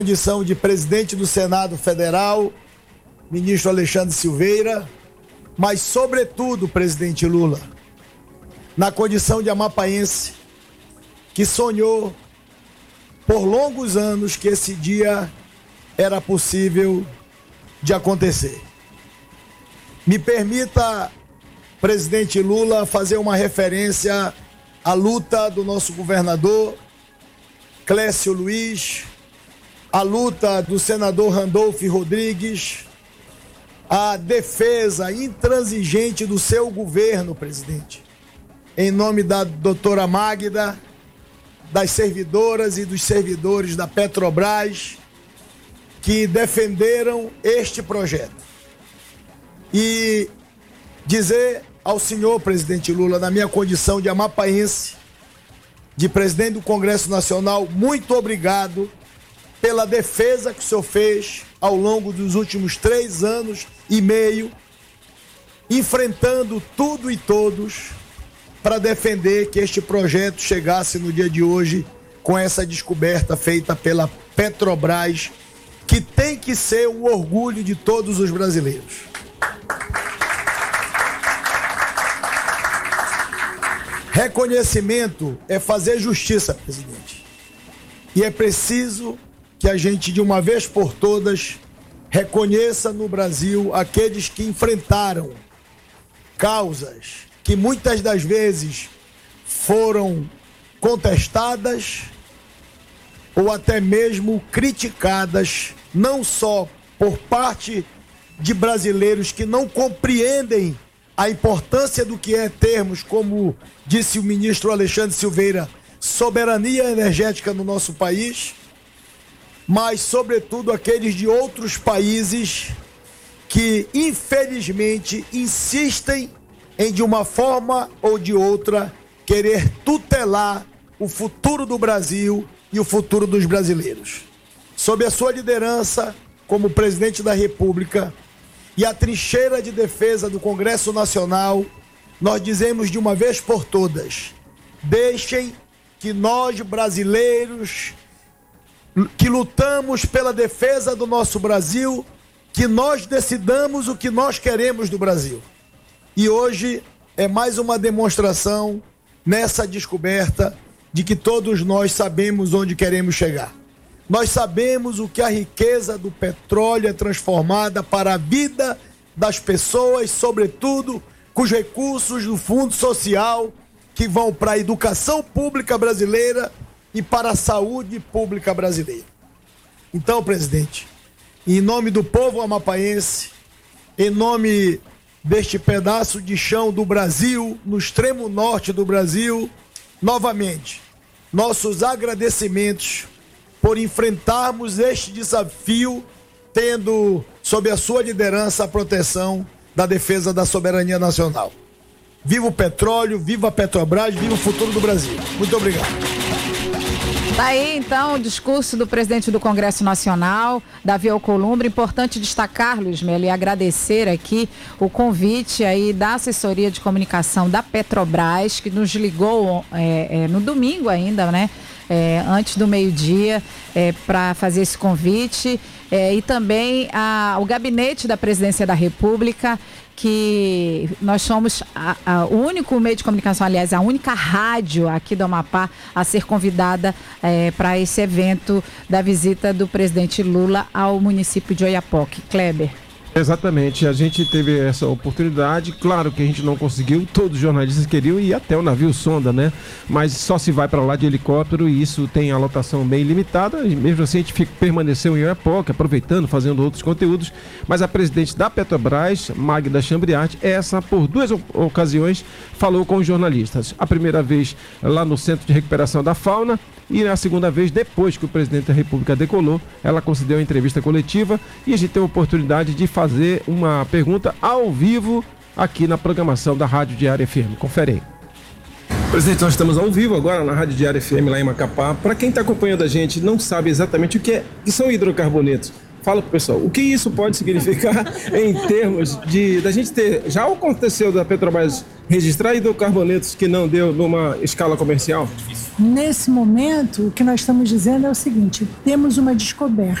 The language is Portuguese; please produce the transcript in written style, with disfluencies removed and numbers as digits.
condição de presidente do Senado Federal, ministro Alexandre Silveira, mas sobretudo, presidente Lula, na condição de amapaense, que sonhou por longos anos que esse dia era possível de acontecer. Me permita, presidente Lula, fazer uma referência à luta do nosso governador Clécio Luiz, a luta do senador Randolfo Rodrigues, a defesa intransigente do seu governo, presidente, em nome da doutora Magda, das servidoras e dos servidores da Petrobras, que defenderam este projeto. E dizer ao senhor presidente Lula, na minha condição de amapaense, de presidente do Congresso Nacional, muito obrigado pela defesa que o senhor fez ao longo dos últimos 3 anos e meio, enfrentando tudo e todos para defender que este projeto chegasse no dia de hoje com essa descoberta feita pela Petrobras, que tem que ser um orgulho de todos os brasileiros. Reconhecimento é fazer justiça, presidente. E é preciso que a gente, de uma vez por todas, reconheça no Brasil aqueles que enfrentaram causas que muitas das vezes foram contestadas ou até mesmo criticadas, não só por parte de brasileiros que não compreendem a importância do que é termos, como disse o ministro Alexandre Silveira, soberania energética no nosso país, mas, sobretudo, aqueles de outros países que, infelizmente, insistem em, de uma forma ou de outra, querer tutelar o futuro do Brasil e o futuro dos brasileiros. Sob a sua liderança, como presidente da República, e a trincheira de defesa do Congresso Nacional, nós dizemos de uma vez por todas: deixem que nós, brasileiros, que lutamos pela defesa do nosso Brasil, que nós decidamos o que nós queremos do Brasil. E hoje é mais uma demonstração nessa descoberta de que todos nós sabemos onde queremos chegar. Nós sabemos o que a riqueza do petróleo é transformada para a vida das pessoas, sobretudo com os recursos do Fundo Social que vão para a educação pública brasileira e para a saúde pública brasileira. Então, presidente, em nome do povo amapaense, em nome deste pedaço de chão do Brasil, no extremo norte do Brasil, novamente, nossos agradecimentos por enfrentarmos este desafio, tendo sob a sua liderança a proteção da defesa da soberania nacional. Viva o petróleo, viva a Petrobras, viva o futuro do Brasil. Muito obrigado. Tá aí, então, o discurso do presidente do Congresso Nacional, Davi Alcolumbre. Importante destacar, Luiz Melo, e agradecer aqui o convite aí da assessoria de comunicação da Petrobras, que nos ligou no domingo ainda, né? Antes do meio-dia, para fazer esse convite, e também o gabinete da Presidência da República, que nós somos o único meio de comunicação, aliás, a única rádio aqui do Amapá a ser convidada para esse evento da visita do presidente Lula ao município de Oiapoque. Kleber. Exatamente, a gente teve essa oportunidade, claro que a gente não conseguiu, todos os jornalistas queriam ir até o navio sonda, né? Mas só se vai para lá de helicóptero e isso tem a lotação bem limitada, e mesmo assim a gente permaneceu em Oiapoque, aproveitando, fazendo outros conteúdos, mas a presidente da Petrobras, Magda Chambriard, por 2 ocasiões falou com os jornalistas. A primeira vez lá no Centro de Recuperação da Fauna, e na segunda vez, depois que o presidente da República decolou, ela concedeu uma entrevista coletiva e a gente teve a oportunidade de fazer uma pergunta ao vivo aqui na programação da Rádio Diário FM. Confere aí. Presidente, nós estamos ao vivo agora na Rádio Diário FM lá em Macapá. Para quem está acompanhando a gente não sabe exatamente o que são hidrocarbonetos. Fala pro pessoal, o que isso pode significar em termos da gente ter, já aconteceu da Petrobras registrar hidrocarbonetos que não deu numa escala comercial? Nesse momento, o que nós estamos dizendo é o seguinte: temos uma descoberta.